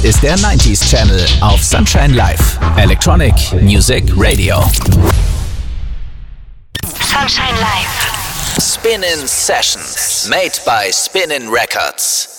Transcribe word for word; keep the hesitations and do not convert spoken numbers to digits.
ist der neunziger Channel auf Sunshine Live. Electronic Music Radio. Sunshine Live. Spin-In Sessions. Made by Spin-In Records.